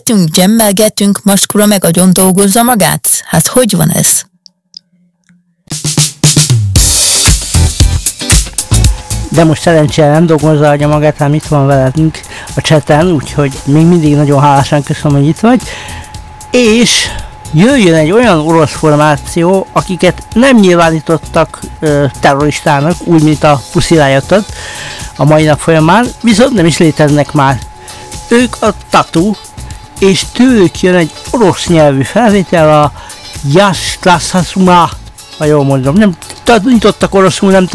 Gemmelgetünk, Maskura meg agyon dolgozza magát? Hát hogy van ez? De most szerencsére nem dolgozza agya magát, hanem itt van velünk a chaten, úgyhogy még mindig nagyon hálásan köszönöm, hogy itt vagy. És jöjjön egy olyan orosz formáció, akiket nem nyilvánítottak terroristának, úgy, mint a Pussy Riotot a mai nap folyamán, viszont nem is léteznek már. Ők a Tatu, és tőlük jön egy orosz nyelvű felvétel, a Yastasasuma, ha jól mondom, nem nyitottak oroszul, nem